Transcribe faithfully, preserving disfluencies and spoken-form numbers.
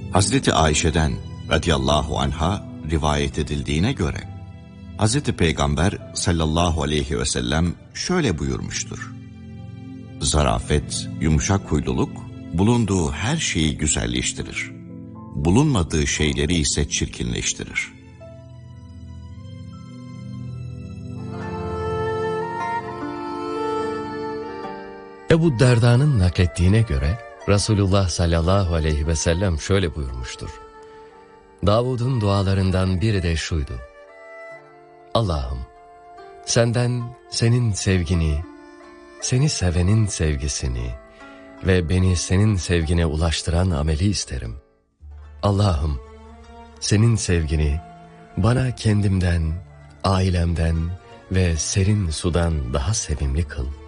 Hazreti Ayşe'den radıyallahu anha rivayet edildiğine göre Hazreti Peygamber sallallahu aleyhi ve sellem şöyle buyurmuştur: zarafet, yumuşak huyluluk bulunduğu her şeyi güzelleştirir. Bulunmadığı şeyleri ise çirkinleştirir. Ebu Derda'nın naklettiğine göre Resulullah sallallahu aleyhi ve sellem şöyle buyurmuştur: Davud'un dualarından biri de şuydu: Allah'ım, senden senin sevgini, seni sevenin sevgisini ve beni senin sevgine ulaştıran ameli isterim. Allah'ım, senin sevgini bana kendimden, ailemden ve serin sudan daha sevimli kıl.